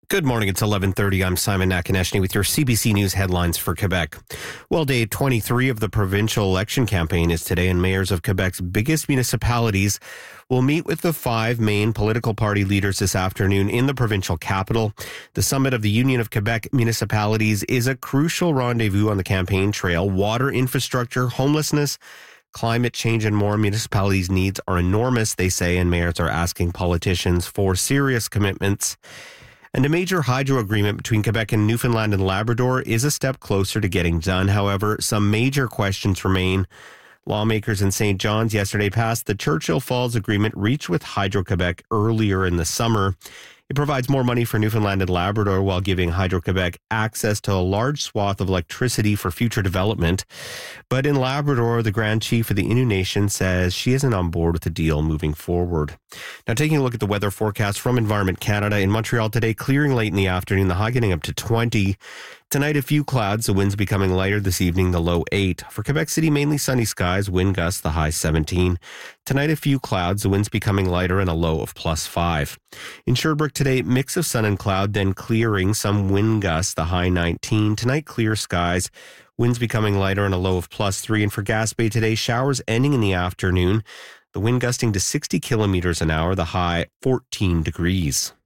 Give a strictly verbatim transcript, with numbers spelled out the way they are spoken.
Good morning. It's eleven thirty. I'm Simon Nakaneshny with your C B C News headlines for Quebec. Well, day twenty-three of the provincial election campaign is today, and mayors of Quebec's biggest municipalities will meet with the five main political party leaders this afternoon in the provincial capital. The summit of the Union of Quebec Municipalities is a crucial rendezvous on the campaign trail. Water infrastructure, homelessness, climate change, and more. Municipalities' needs are enormous, they say, and mayors are asking politicians for serious commitments. And a major hydro agreement between Quebec and Newfoundland and Labrador is a step closer to getting done. However, some major questions remain. Lawmakers in Saint John's yesterday passed the Churchill Falls Agreement reached with Hydro-Quebec earlier in the summer. It provides more money for Newfoundland and Labrador while giving Hydro-Quebec access to a large swath of electricity for future development. But in Labrador, the Grand Chief of the Innu Nation says she isn't on board with the deal moving forward. Now, taking a look at the weather forecast from Environment Canada. In Montreal today, clearing late in the afternoon, the high getting up to twenty. Tonight, a few clouds, the winds becoming lighter this evening, the low eight. For Quebec City, mainly sunny skies, wind gusts, the high seventeen. Tonight, a few clouds, the winds becoming lighter and a low of plus five. In Sherbrooke today, mix of sun and cloud, then clearing, some wind gusts, the high nineteen. Tonight, clear skies, winds becoming lighter and a low of plus three. And for Gaspé today, showers ending in the afternoon, the wind gusting to sixty kilometers an hour, the high fourteen degrees.